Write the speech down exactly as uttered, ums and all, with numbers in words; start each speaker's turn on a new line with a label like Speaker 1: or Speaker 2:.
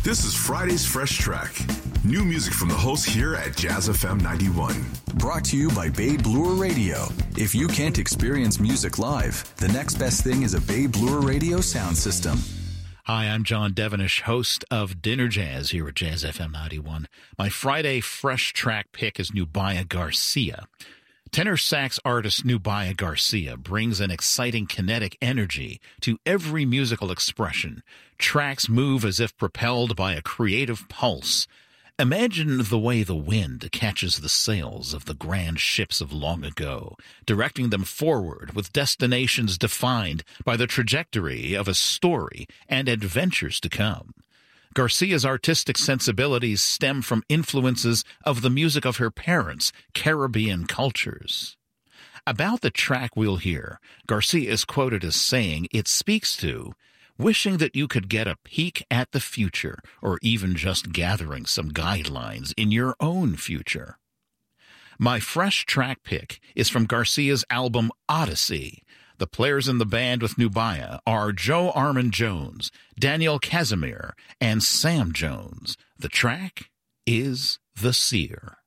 Speaker 1: This is Friday's Fresh Track. New music from the hosts here at Jazz F M ninety-one.
Speaker 2: Brought to you by Bay Bloor Radio. If you can't experience music live, the next best thing is a Bay Bloor Radio sound system.
Speaker 3: Hi, I'm John Devenish, host of Dinner Jazz here at Jazz F M ninety-one. My Friday Fresh Track pick is Nubia Garcia. Tenor sax artist Nubia Garcia brings an exciting kinetic energy to every musical expression. Tracks move as if propelled by a creative pulse. Imagine the way the wind catches the sails of the grand ships of long ago, directing them forward with destinations defined by the trajectory of a story and adventures to come. Garcia's artistic sensibilities stem from influences of the music of her parents' Caribbean cultures. About the track we'll hear, Garcia is quoted as saying it speaks to wishing that you could get a peek at the future, or even just gathering some guidelines in your own future. My fresh track pick is from Garcia's album Odyssey. The players in the band with Nubia are Joe Armon-Jones, Daniel Casimir, and Sam Jones. The track is The Seer.